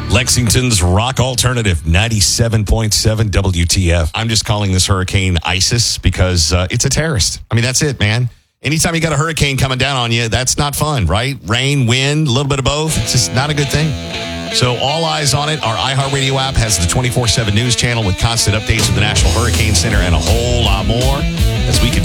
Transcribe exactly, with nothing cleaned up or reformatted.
Lexington's rock alternative, ninety-seven point seven W T F. I'm just calling this hurricane ISIS because uh, it's a terrorist. I mean, that's it, man. Anytime you got a hurricane coming down on you, that's not fun, right? Rain, wind, a little bit of both. It's just not a good thing. So all eyes on it. Our iHeartRadio app has the twenty-four seven news channel with constant updates from the National Hurricane Center and a whole lot more as we continue